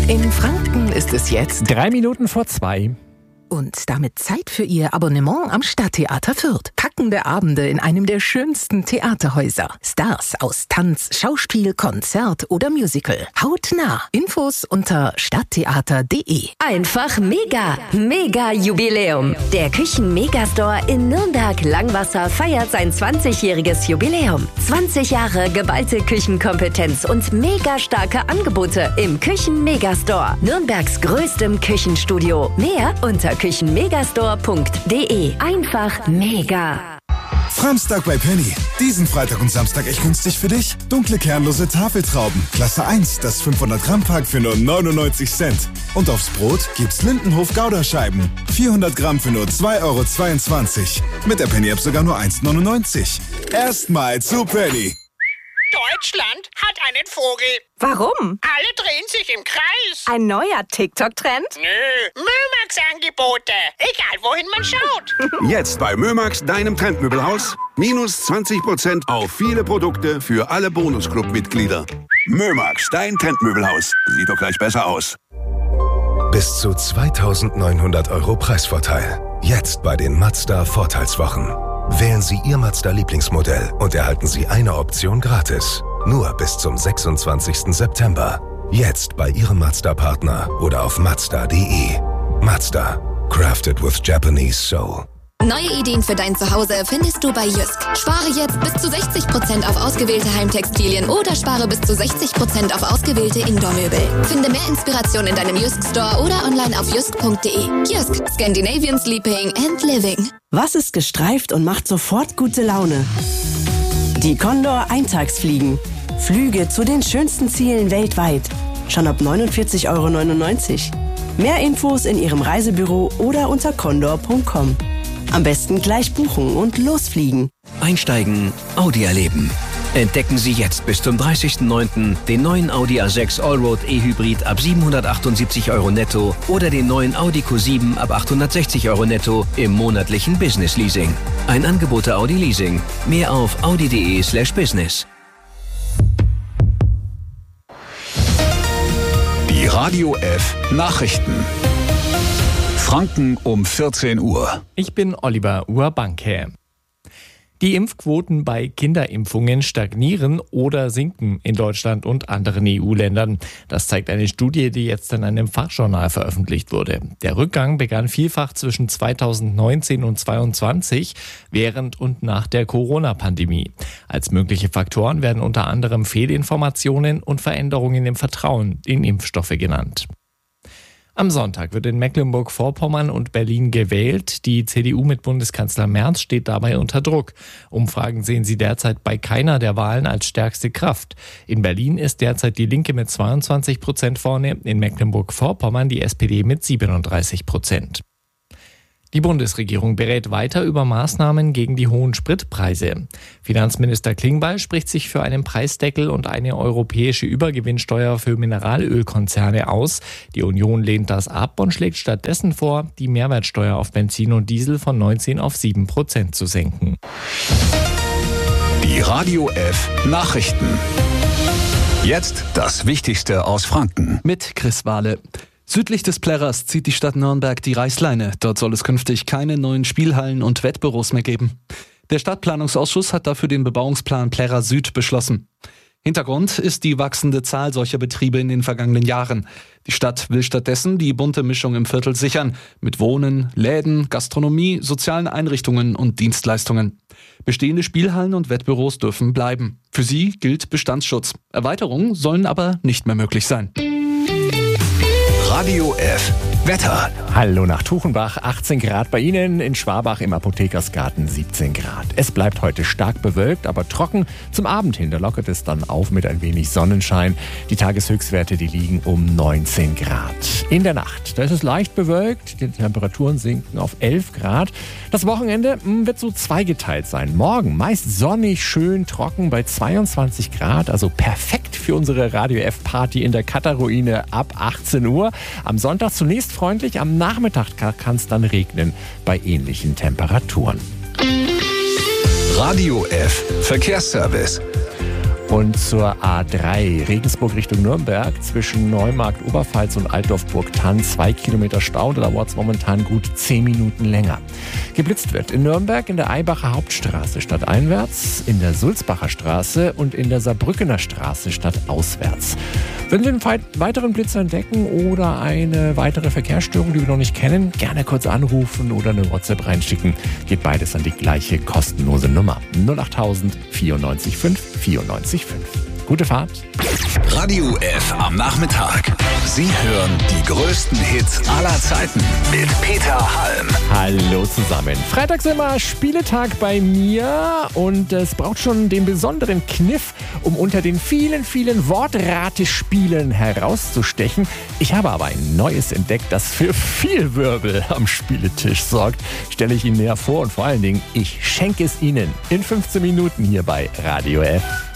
In Franken ist es jetzt 2:03. und damit Zeit für Ihr Abonnement am Stadttheater Fürth. Packende Abende in einem der schönsten Theaterhäuser. Stars aus Tanz, Schauspiel, Konzert oder Musical. Hautnah. Infos unter stadttheater.de. Einfach mega! Mega Jubiläum! Der Küchen-Megastore in Nürnberg-Langwasser feiert sein 20-jähriges Jubiläum. 20 Jahre geballte Küchenkompetenz und mega starke Angebote im Küchen-Megastore. Nürnbergs größtem Küchenstudio. Mehr unter küchenmegastore.de. Einfach mega! Framstag bei Penny. Diesen Freitag und Samstag echt günstig für dich. Dunkle kernlose Tafeltrauben. Klasse 1, das 500 Gramm Pack für nur 99 Cent. Und aufs Brot gibt's Lindenhof Gouda-Scheiben. 400 Gramm für nur 2,22 €. Mit der Penny-App sogar nur 1,99 €. Erstmal zu Penny. Deutschland hat einen Vogel. Warum? Alle drehen sich im Kreis. Ein neuer TikTok-Trend? Nö, Mömax-Angebote. Egal, wohin man schaut. Jetzt bei Mömax, deinem Trendmöbelhaus. Minus 20% auf viele Produkte für alle Bonusclub-Mitglieder. Mömax, dein Trendmöbelhaus. Sieht doch gleich besser aus. Bis zu 2.900 € Preisvorteil. Jetzt bei den Mazda Vorteilswochen. Wählen Sie Ihr Mazda-Lieblingsmodell und erhalten Sie eine Option gratis. Nur bis zum 26. September. Jetzt bei Ihrem Mazda-Partner oder auf Mazda.de. Mazda. Crafted with Japanese Soul. Neue Ideen für dein Zuhause findest du bei Jysk. Spare jetzt bis zu 60% auf ausgewählte Heimtextilien oder spare bis zu 60% auf ausgewählte Indoor-Möbel. Finde mehr Inspiration in deinem Jysk Store oder online auf jysk.de. Jysk, Scandinavian Sleeping and Living. Was ist gestreift und macht sofort gute Laune? Die Condor Eintagsfliegen. Flüge zu den schönsten Zielen weltweit. Schon ab 49,99 €. Mehr Infos in Ihrem Reisebüro oder unter condor.com. Am besten gleich buchen und losfliegen. Einsteigen, Audi erleben. Entdecken Sie jetzt bis zum 30.09. den neuen Audi A6 Allroad E-Hybrid ab 778 € netto oder den neuen Audi Q7 ab 860 € netto im monatlichen Business Leasing. Ein Angebot der Audi Leasing. Mehr auf audi.de/business. Die Radio F Nachrichten. Franken um 14 Uhr. Ich bin Oliver Urbanke. Die Impfquoten bei Kinderimpfungen stagnieren oder sinken in Deutschland und anderen EU-Ländern. Das zeigt eine Studie, die jetzt in einem Fachjournal veröffentlicht wurde. Der Rückgang begann vielfach zwischen 2019 und 2022, während und nach der Corona-Pandemie. Als mögliche Faktoren werden unter anderem Fehlinformationen und Veränderungen im Vertrauen in Impfstoffe genannt. Am Sonntag wird in Mecklenburg-Vorpommern und Berlin gewählt. Die CDU mit Bundeskanzler Merz steht dabei unter Druck. Umfragen sehen sie derzeit bei keiner der Wahlen als stärkste Kraft. In Berlin ist derzeit die Linke mit 22% vorne, in Mecklenburg-Vorpommern die SPD mit 37%. Die Bundesregierung berät weiter über Maßnahmen gegen die hohen Spritpreise. Finanzminister Klingbeil spricht sich für einen Preisdeckel und eine europäische Übergewinnsteuer für Mineralölkonzerne aus. Die Union lehnt das ab und schlägt stattdessen vor, die Mehrwertsteuer auf Benzin und Diesel von 19 auf 7% zu senken. Die Radio F Nachrichten. Jetzt das Wichtigste aus Franken. Mit Chris Wahle. Südlich des Plärrers zieht die Stadt Nürnberg die Reißleine. Dort soll es künftig keine neuen Spielhallen und Wettbüros mehr geben. Der Stadtplanungsausschuss hat dafür den Bebauungsplan Plärrer Süd beschlossen. Hintergrund ist die wachsende Zahl solcher Betriebe in den vergangenen Jahren. Die Stadt will stattdessen die bunte Mischung im Viertel sichern. Mit Wohnen, Läden, Gastronomie, sozialen Einrichtungen und Dienstleistungen. Bestehende Spielhallen und Wettbüros dürfen bleiben. Für sie gilt Bestandsschutz. Erweiterungen sollen aber nicht mehr möglich sein. Radio F Wetter. Hallo nach Tuchenbach, 18 Grad bei Ihnen, in Schwabach im Apothekersgarten 17 Grad. Es bleibt heute stark bewölkt, aber trocken. Zum Abend hin, da lockert es dann auf mit ein wenig Sonnenschein. Die Tageshöchstwerte, die liegen um 19 Grad. In der Nacht, da ist es leicht bewölkt, die Temperaturen sinken auf 11 Grad. Das Wochenende wird so zweigeteilt sein. Morgen meist sonnig, schön, trocken bei 22 Grad, also perfekt für unsere Radio F Party in der Katarruine ab 18 Uhr. Am Sonntag zunächst freundlich, am Nachmittag kann es dann regnen bei ähnlichen Temperaturen. Radio F Verkehrsservice. Und zur A3 Regensburg Richtung Nürnberg zwischen Neumarkt, Oberpfalz und Altdorf-Burgthann 2 Kilometer Stau. Da dauert es momentan gut 10 Minuten länger. Geblitzt wird in Nürnberg in der Aibacher Hauptstraße stadteinwärts, in der Sulzbacher Straße und in der Saarbrückener Straße stadtauswärts. Wenn Sie einen weiteren Blitz entdecken oder eine weitere Verkehrsstörung, die wir noch nicht kennen, gerne kurz anrufen oder eine WhatsApp reinschicken. Geht beides an die gleiche kostenlose Nummer 08000 94 5 94 5. Gute Fahrt. Radio F am Nachmittag. Sie hören die größten Hits aller Zeiten mit Peter Halm. Hallo zusammen. Freitags immer Spieletag bei mir und es braucht schon den besonderen Kniff, um unter den vielen, vielen Wortratespielen herauszustechen. Ich habe aber ein neues entdeckt, das für viel Wirbel am Spieletisch sorgt. Stelle ich Ihnen näher vor und vor allen Dingen, ich schenke es Ihnen in 15 Minuten hier bei Radio F.